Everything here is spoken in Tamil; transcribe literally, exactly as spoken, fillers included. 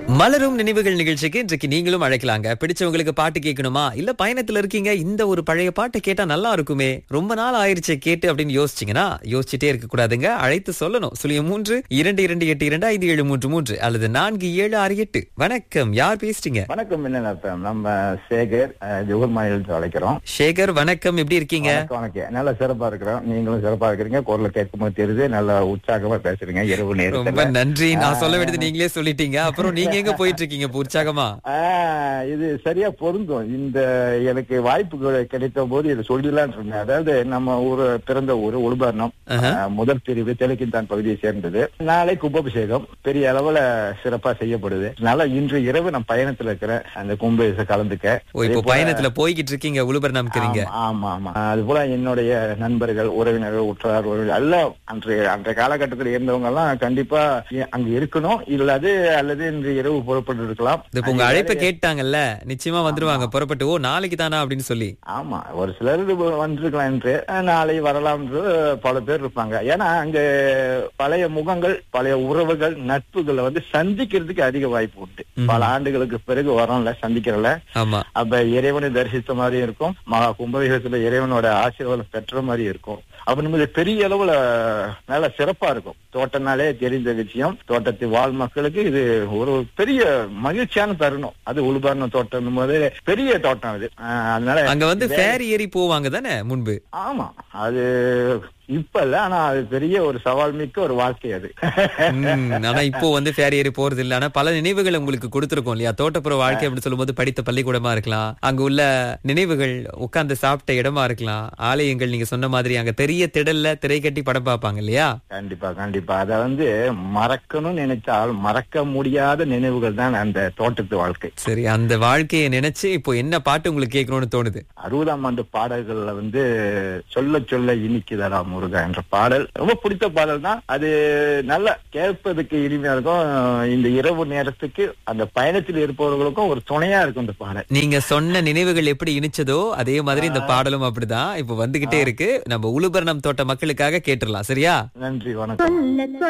மலரும் நினைவுகள் நிகழ்ச்சிக்கு இன்றைக்கு நீங்களும் அழைக்கலாங்க. பிடிச்சவங்களுக்கு பாட்டு கேட்கணுமா, இல்ல பயணத்துல இருக்கீங்க, இந்த ஒரு பழைய பாட்டை கேட்டா நல்லா இருக்குமே, ரொம்ப நாள் ஆயிருச்சே கேட்டு அப்படின்னு யோசிச்சீங்கன்னா யோசிச்சுட்டே இருக்க கூடாதுங்க. அழைத்து சொல்லணும். சுழியம் மூன்று இரண்டு இரண்டு எட்டு இரண்டு ஐந்து ஏழு மூன்று மூன்று அல்லது நான்கு ஏழு ஆறு எட்டு. வணக்கம், யார் பேசுறீங்க? வணக்கம். என்ன நம்ம சேகர் ஜோகர் மாநிலத்தில் அழைக்கிறோம். சேகர் வணக்கம், எப்படி இருக்கீங்க? வணக்கம், நல்லா சிறப்பா இருக்கிறோம். நீங்களும் சிறப்பா இருக்கிறீங்க. குரலை கேட்கும்போது தெரியுது, நல்லா உற்சாகமா பேசுறீங்க இரவு நேரம். ரொம்ப நன்றி. நான் சொல்ல வேண்டியது நீங்களே சொல்லிட்டீங்க. அப்புறம் நீங்க எங்க போயிட்டு இருக்கீங்க உற்சாகமா? இது சரியா பொருந்தும். இந்த எனக்கு வாய்ப்பு கிடைத்த போது இதை சொல்லிடலான்னு சொன்னேன். அதாவது நம்ம ஊரு பிறந்த ஊரு உளுபர்ணம் முதல் பிரிவு தெலுக்கின்தான் பகுதியை சேர்ந்தது. நாளை கும்பாபிஷேகம் பெரிய அளவுல சிறப்பா செய்யப்படுது. அதனால இன்று இரவு நான் பயணத்துல இருக்கிறேன். அந்த கும்பாபிஷேகம் கலந்துக்க இப்போ பயணத்துல போய்கிட்டு இருக்கீங்க உளுபர்ணம். ஆமா ஆமா. அது போல என்னுடைய நண்பர்கள், உறவினர்கள், உற்றார் உறவினர் எல்லாம் அன்றைய அன்றைய காலகட்டத்தில் இருந்தவங்க எல்லாம் கண்டிப்பா அங்க இருக்கணும். இல்லாது அல்லது இன்று இரவு புறப்பட்டு இருக்கலாம். உங்க அழைப்பை கேட்டாங்கல்ல, நிச்சயமா வந்துருவாங்க புறப்பட்டு. ஓ நாளைக்கு தானா அப்படின்னு சொல்லி. ஆமா, ஒரு சிலர் வந்திருக்கலாம் என்று, நாளை வரலாம் என்று பல பேர் இருப்பாங்க. ஏன்னா அங்க பழைய முகங்கள், பழைய உறவுகள், நட்புகளை வந்து சந்திக்கிறதுக்கு அதிக வாய்ப்பு உண்டு. பல ஆண்டுகளுக்கு பிறகு வரோம்ல, சந்திக்கிறல. ஆமா, அப்ப இறைவனை தரிசித்த மாதிரி இருக்கும். மகா கும்பாபிஷேகத்துல இறைவனோட ஆசீர்வாதம் பெற்ற மாதிரி இருக்கும். அப்ப நமக்கு பெரிய அளவுல நல்ல சிறப்பா இருக்கும். தோட்டம்னாலே தெரிந்த விஷயம். தோட்டத்து வாழ் மக்களுக்கு இது ஒரு பெரிய மகிழ்ச்சியான தருணம். அது உளுபர்ணம் தோட்டம் போது பெரிய தோட்டம் அது. அதனால அங்க வந்து ஃபேரி ஏறி போவாங்க தானே முன்பு? ஆமா, அது இப்ப இல்ல. ஆனா அது பெரிய ஒரு சவால் மிக்க ஒரு வாழ்க்கை அது. ஆனா இப்போ வந்து ஃபேரி ஏறி போறது இல்ல. ஆனா பல நினைவுகள் உங்களுக்கு கொடுத்திருக்கோம் இல்லையா? தோட்டப்புற வாழ்க்கை அப்படின்னு சொல்லும் போது படித்த பள்ளிக்கூடமா இருக்கலாம், அங்க உள்ள நினைவுகள், உட்கார்ந்து சாப்பிட்ட இடமா இருக்கலாம், ஆலயங்கள், நீங்க சொன்ன மாதிரி அங்க பெரிய திடல்ல திரை கட்டி படம் பார்ப்பாங்க இல்லையா? கண்டிப்பா கண்டிப்பா. அத வந்து மறக்கணும்னு நினைச்சால் மறக்க முடியாத நினைவுகள் தான் அந்த தோட்டத்து வாழ்க்கை. சரி, அந்த வாழ்க்கையை நினைச்சு இப்போ என்ன பாட்டு உங்களுக்கு கேட்கணும்னு தோணுது? அறுபதாம் ஆண்டு பாடல்கள்ல வந்து சொல்ல சொல்ல இனிக்குதடா முருகா என்ற பாடல் ரொம்ப பிடித்த பாடல் தான். அது நல்லா கேட்பதுக்கு இனிமையா இருக்கும். இந்த இரவு நேரத்துக்கு அந்த பயணத்தில் இருப்பவர்களுக்கும் ஒரு துணையா இருக்கும் இந்த பாடல். நீங்க சொன்ன நினைவுகள் எப்படி இனிச்சதோ அதே மாதிரி இந்த பாடலும் அப்படிதான் இப்ப வந்துகிட்டே இருக்கு. நம்ம உளுபர்ணம் தோட்ட மக்களுக்காக கேட்டுடலாம். சரியா? நன்றி, வணக்கம்.